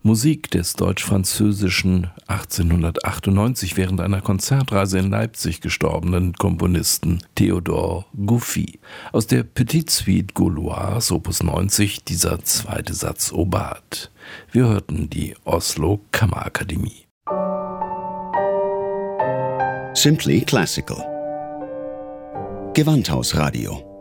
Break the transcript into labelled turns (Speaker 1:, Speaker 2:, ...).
Speaker 1: Musik des deutsch-französischen 1898 während einer Konzertreise in Leipzig gestorbenen Komponisten Theodor Gouffy. Aus der Petite Suite Gauloise Opus 90 dieser zweite Satz Obat. Wir hörten die Oslo Kammerakademie.
Speaker 2: Simply Classical. Gewandhausradio.